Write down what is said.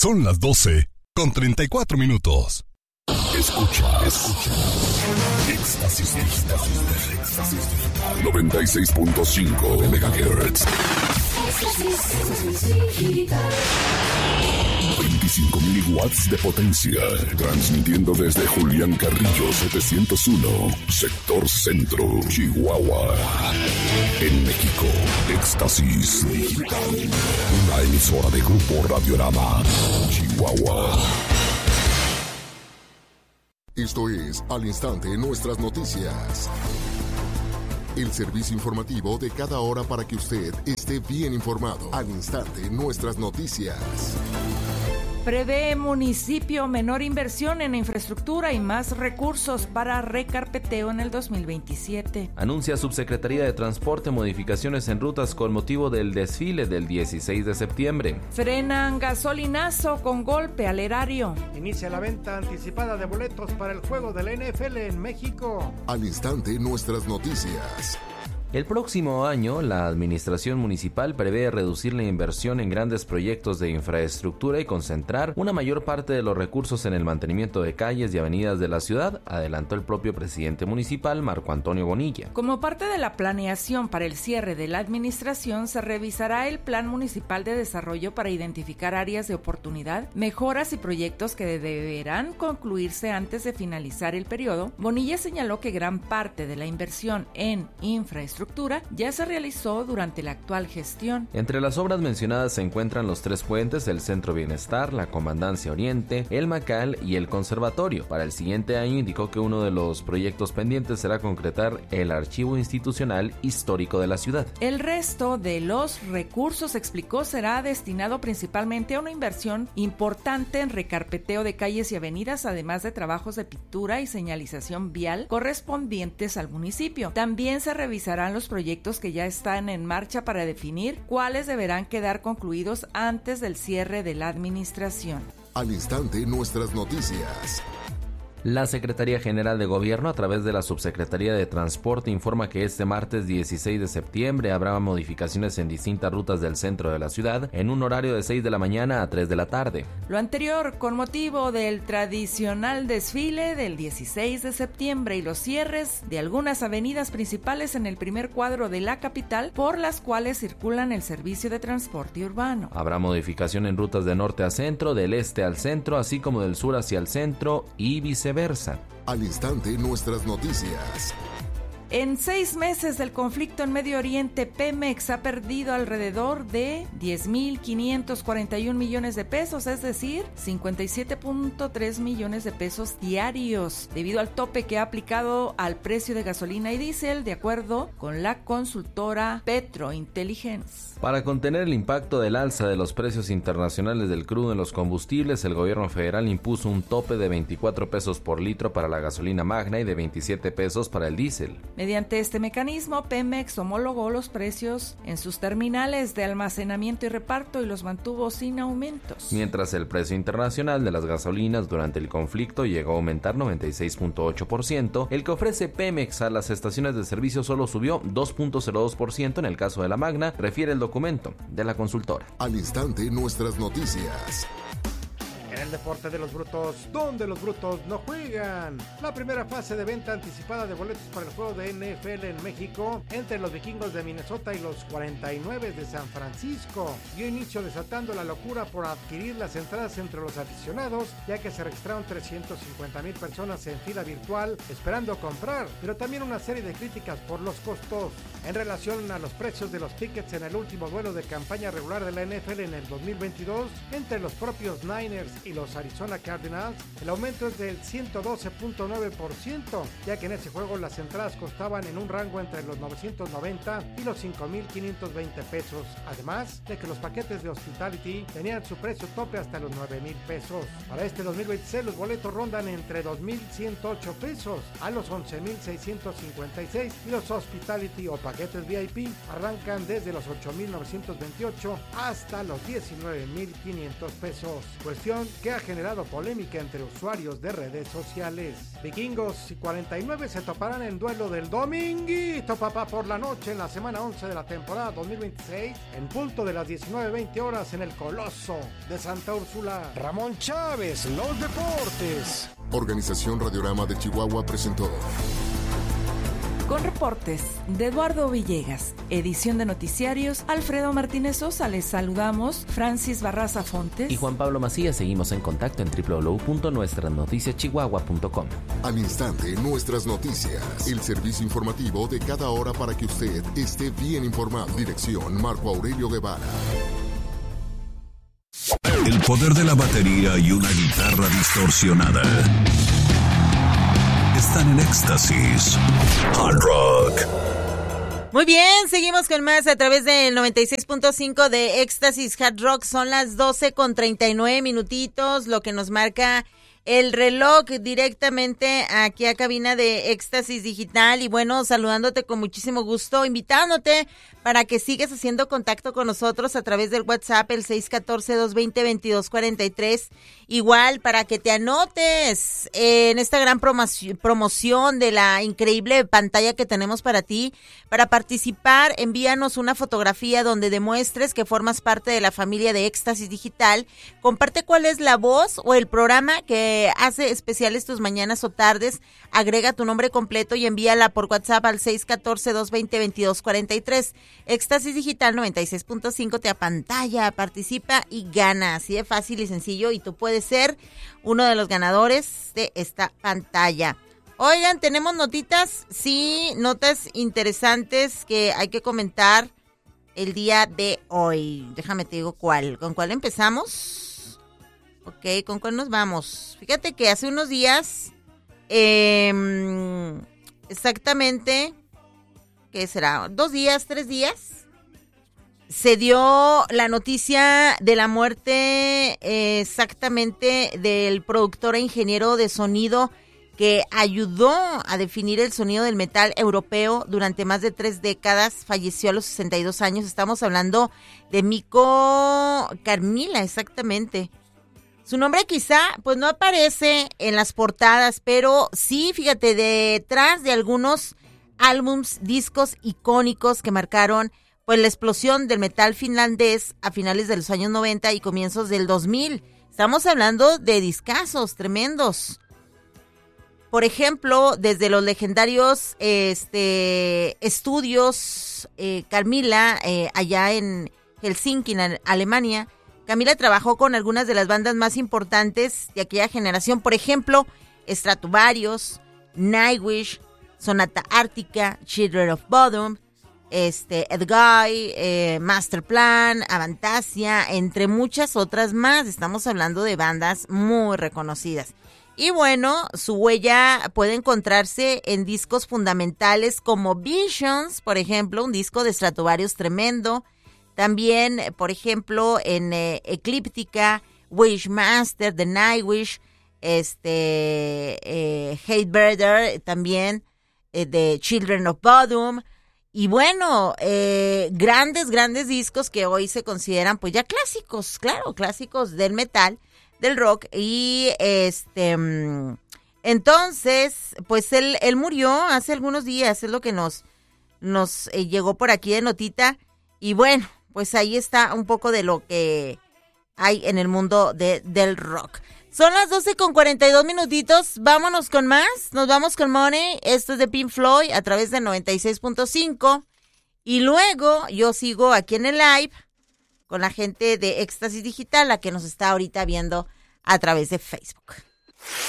Son las 12:34. Escucha. Éxtasis Digital. 96.5 MHz. 25.000 watts de potencia. Transmitiendo desde Julián Carrillo 701, sector centro, Chihuahua. En México, Éxtasis Digital. Una emisora de Grupo Radiorama, Chihuahua. Esto es Al Instante Nuestras Noticias. El servicio informativo de cada hora para que usted esté bien informado. Al Instante Nuestras Noticias. Prevé municipio menor inversión en infraestructura y más recursos para recarpeteo en el 2027. Anuncia Subsecretaría de Transporte modificaciones en rutas con motivo del desfile del 16 de septiembre. Frenan gasolinazo con golpe al erario. Inicia la venta anticipada de boletos para el juego de la NFL en México. Al Instante Nuestras Noticias. El próximo año, la administración municipal prevé reducir la inversión en grandes proyectos de infraestructura y concentrar una mayor parte de los recursos en el mantenimiento de calles y avenidas de la ciudad, adelantó el propio presidente municipal, Marco Antonio Bonilla. Como parte de la planeación para el cierre de la administración, se revisará el Plan Municipal de Desarrollo para identificar áreas de oportunidad, mejoras y proyectos que deberán concluirse antes de finalizar el periodo. Bonilla señaló que gran parte de la inversión en infraestructura ya se realizó durante la actual gestión. Entre las obras mencionadas se encuentran los 3 puentes, el Centro Bienestar, la Comandancia Oriente, el Macal y el Conservatorio. Para el siguiente año indicó que uno de los proyectos pendientes será concretar el Archivo Institucional Histórico de la ciudad. El resto de los recursos, explicó, será destinado principalmente a una inversión importante en recarpeteo de calles y avenidas, además de trabajos de pintura y señalización vial correspondientes al municipio. También se revisarán los proyectos que ya están en marcha para definir cuáles deberán quedar concluidos antes del cierre de la administración. Al Instante Nuestras Noticias. La Secretaría General de Gobierno, a través de la Subsecretaría de Transporte, informa que este martes 16 de septiembre habrá modificaciones en distintas rutas del centro de la ciudad en un horario de 6 de la mañana a 3 de la tarde. Lo anterior con motivo del tradicional desfile del 16 de septiembre y los cierres de algunas avenidas principales en el primer cuadro de la capital, por las cuales circulan el servicio de transporte urbano. Habrá modificación en rutas de norte a centro, del este al centro, así como del sur hacia el centro y viceversa. Al Instante Nuestras Noticias. En 6 meses del conflicto en Medio Oriente, Pemex ha perdido alrededor de 10.541 millones de pesos, es decir, 57.3 millones de pesos diarios, debido al tope que ha aplicado al precio de gasolina y diésel, de acuerdo con la consultora Petrointelligence. Para contener el impacto del alza de los precios internacionales del crudo en los combustibles, el gobierno federal impuso un tope de 24 pesos por litro para la gasolina magna y de 27 pesos para el diésel. Mediante este mecanismo, Pemex homologó los precios en sus terminales de almacenamiento y reparto y los mantuvo sin aumentos. Mientras el precio internacional de las gasolinas durante el conflicto llegó a aumentar 96.8%, el que ofrece Pemex a las estaciones de servicio solo subió 2.02% en el caso de la magna, refiere el documento de la consultora. Al Instante Nuestras Noticias. En el deporte de los brutos, donde los brutos no juegan. La primera fase de venta anticipada de boletos para el juego de NFL en México entre los vikingos de Minnesota y los 49 de San Francisco dio inicio desatando la locura por adquirir las entradas entre los aficionados, ya que se registraron 350,000 personas en fila virtual esperando comprar, pero también una serie de críticas por los costos. En relación a los precios de los tickets en el último duelo de campaña regular de la NFL en el 2022 entre los propios Niners y los Arizona Cardinals, el aumento es del 112.9%, ya que en ese juego las entradas costaban en un rango entre los 990 y los 5,520 pesos, además de que los paquetes de Hospitality tenían su precio tope hasta los 9,000 pesos. Para este 2026 los boletos rondan entre 2,108 pesos a los 11,656 y los Hospitality o paquetes VIP arrancan desde los 8,928 hasta los 19,500 pesos. Cuestión que ha generado polémica entre usuarios de redes sociales. Vikingos y 49 se toparán en duelo del dominguito, papá, por la noche en la semana 11 de la temporada 2026, en punto de las 19:20 horas en el Coloso de Santa Úrsula. Ramón Chávez, los deportes. Organización Radiorama de Chihuahua presentó. Con reportes de Eduardo Villegas, edición de noticiarios, Alfredo Martínez Sosa, les saludamos, Francis Barraza Fontes y Juan Pablo Macías. Seguimos en contacto en www.nuestranoticiaschihuahua.com. Al instante, nuestras noticias, el servicio informativo de cada hora para que usted esté bien informado. Dirección Marco Aurelio Guevara. El poder de la batería y una guitarra distorsionada están en éxtasis. Hard Rock. Muy bien, seguimos con más a través del 96.5 de Éxtasis Hard Rock. Son las 12:39 minutitos, lo que nos marca el reloj directamente aquí a cabina de Éxtasis Digital. Y bueno, saludándote con muchísimo gusto, invitándote para que sigas haciendo contacto con nosotros a través del WhatsApp, el 614-220-2243. Igual para que te anotes en esta gran promoción de la increíble pantalla que tenemos para ti. Para participar, envíanos una fotografía donde demuestres que formas parte de la familia de Éxtasis Digital. Comparte cuál es la voz o el programa que hace especiales tus mañanas o tardes. Agrega tu nombre completo y envíala por WhatsApp al 614-220-2243. Éxtasis Digital 96.5 te apantalla, participa y gana. Así de fácil y sencillo, y tú puedes ser uno de los ganadores de esta pantalla. Oigan, tenemos notitas, sí, notas interesantes que hay que comentar el día de hoy. Déjame te digo cuál. ¿Con cuál empezamos? Ok, ¿con cuál nos vamos? Fíjate que hace unos días, exactamente, ¿qué será? 2 días, 3 días, se dio la noticia de la muerte exactamente del productor e ingeniero de sonido que ayudó a definir el sonido del metal europeo durante más de 3 décadas. Falleció a los 62 años. Estamos hablando de Mikko Karmila, exactamente. Su nombre quizá pues no aparece en las portadas, pero sí, fíjate, detrás de algunos álbums, discos icónicos que marcaron pues la explosión del metal finlandés a finales de los años 90 y comienzos del 2000. Estamos hablando de discazos tremendos. Por ejemplo, desde los legendarios estudios Karmila, allá en Helsinki, en Alemania. Karmila trabajó con algunas de las bandas más importantes de aquella generación. Por ejemplo, Stratovarius, Nightwish, Sonata Ártica, Children of Bodom, Edguy, Masterplan, Avantasia, entre muchas otras más. Estamos hablando de bandas muy reconocidas. Y bueno, su huella puede encontrarse en discos fundamentales como Visions, por ejemplo, un disco de Stratovarius tremendo. También, por ejemplo, en Eclíptica, Wishmaster, The Nightwish, Hatebreeder, también de Children of Bodom. Y bueno, grandes discos que hoy se consideran pues ya clásicos, claro, clásicos del metal, del rock. Y entonces, pues él murió hace algunos días, es lo que nos llegó por aquí de notita. Y bueno, pues ahí está un poco de lo que hay en el mundo del rock. Son las 12:42 minutitos, vámonos con más, nos vamos con Money, esto es de Pink Floyd a través de 96.5 y luego yo sigo aquí en el live con la gente de Éxtasis Digital, la que nos está ahorita viendo a través de Facebook.